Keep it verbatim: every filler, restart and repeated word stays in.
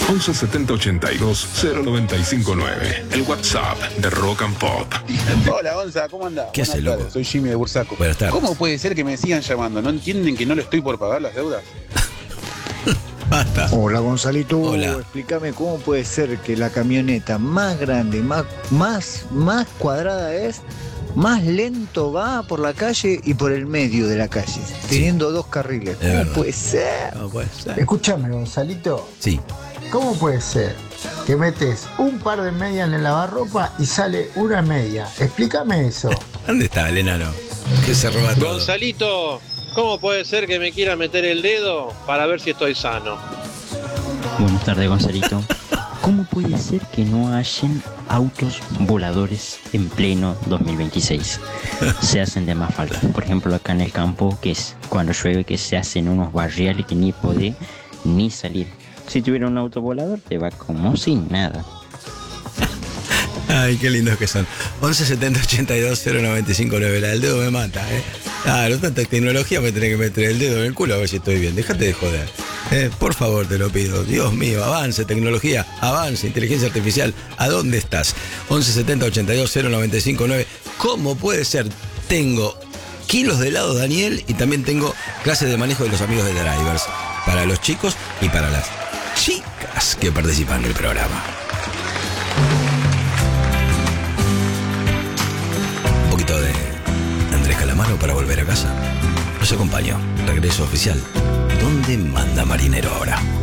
once setenta ochenta y dos cero noventa y cinco nueve. El WhatsApp de Rock and Pop. Hola, Gonza, ¿cómo andás? ¿Qué haces, loco? Soy Jimmy de Bursaco. Buenas tardes. ¿Cómo puede ser que me sigan llamando? ¿No entienden que no le estoy por pagar las deudas? Basta. Hola, Gonzalito. Hola. Explícame cómo puede ser que la camioneta más grande, más, más, más cuadrada es, más lento va por la calle y por el medio de la calle, teniendo dos carriles. ¿Cómo verdad. puede ser? No puede ser. Escúchame, Gonzalito. Sí. ¿Cómo puede ser que metes un par de medias en el lavarropa y sale una media? Explícame eso. ¿Dónde está el enano? Que se roba todo. Gonzalito, ¿cómo puede ser que me quiera meter el dedo para ver si estoy sano? Buenas tardes, Gonzalito. ¿Cómo puede ser que no hayan autos voladores en pleno dos mil veintiséis? Se hacen de más falta. Por ejemplo, acá en el campo, que es cuando llueve, que se hacen unos barriales que ni podés ni salir. Si tuviera un auto volador, te va como sin nada. Ay, qué lindos que son. once setenta ochenta y dos cero noventa y cinco nueve. La del dedo me mata, ¿eh? Claro, tanta tecnología me tenés que meter el dedo en el culo a ver si estoy bien. Déjate de joder. Eh, por favor, te lo pido. Dios mío, avance tecnología, avance inteligencia artificial. ¿A dónde estás? once setenta ochenta y dos cero noventa y cinco nueve. ¿Cómo puede ser? Tengo kilos de helado Daniel y también tengo clases de manejo de los amigos de Drivers. Para los chicos y para las chicas que participan del programa. Un poquito de Andrés Calamaro para volver a casa. Los acompaño. Regreso oficial. ¿Dónde manda Marinero ahora?